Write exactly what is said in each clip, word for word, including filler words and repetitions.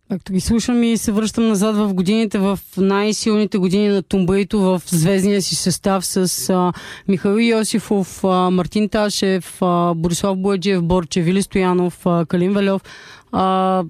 Както ги слушам и се връщам назад в годините, в най-силните години на тумбаито в звездния си състав с а, Михаил Йосифов, а, Мартин Ташев, а, Борислав Бояджиев, Борче, Вили Стоянов, а, Калин Вельов. А,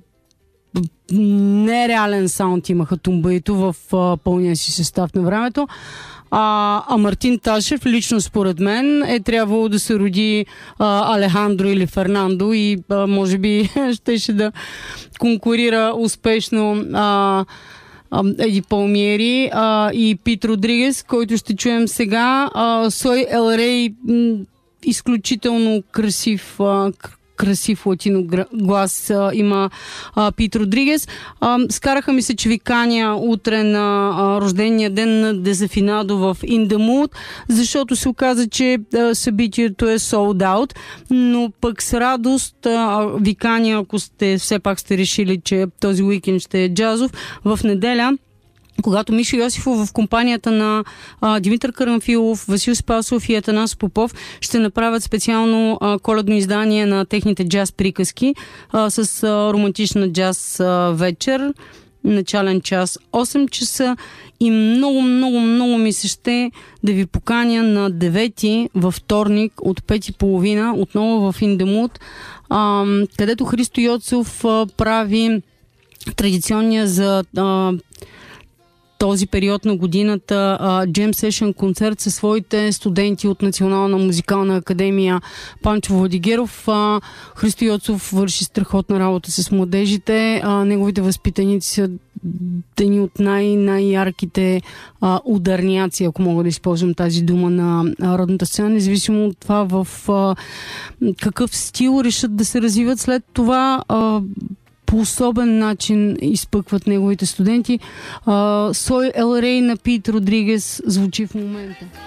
нереален саунд имаха тумбаито в а, пълния си състав на времето. А, а Мартин Ташев, лично според мен, е трябвало да се роди а, Алехандро или Фернандо и а, може би щеше да конкурира успешно а, а, Еди Палмиери а, и Пит Родригес, който ще чуем сега. А, Сой Ел Рей, м- изключително красив а, красив латино глас а, има а, Пит Родригес. А, скараха ми се, че ви каня утре на а, рождения ден на Дезафинадо в In The Mood, защото се оказа, че а, събитието е sold out, но пък с радост а, ви каня, ако сте все пак сте решили, че този уикенд ще е джазов, в неделя, когато Мишо Йосифов в компанията на а, Димитър Карамфилов, Васил Спасов и Атанас Попов ще направят специално а, коледно издание на техните джаз приказки а, с а, романтична джаз а, вечер. Начален час осем часа и много, много, много ми се ще да ви поканя на девети във вторник от пет и половина отново в In The Mood, а, където Христо Йоцов а, прави традиционния за а, този период на годината Jam Session концерт със своите студенти от Национална музикална академия Панчо Владигеров. А, Христо Йоцов върши страхотна работа с младежите. А, неговите възпитаници са едни от най- най-ярките а, ударняци, ако мога да използвам тази дума, на а, родната сцена, независимо от това в а, какъв стил решат да се развиват след това. А, по особен начин изпъкват неговите студенти. Сой Ел Рей на Пит Родригес звучи в момента.